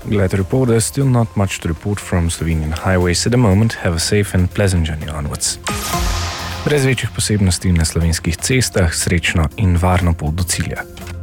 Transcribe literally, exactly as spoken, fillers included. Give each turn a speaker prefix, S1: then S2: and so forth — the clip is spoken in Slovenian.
S1: Glad to report there's still not much to report from Slovenian highways at the moment. Have a safe and pleasant journey onwards. Brez večjih posebnosti na slovenskih cestah, srečno in varno pot do cilja.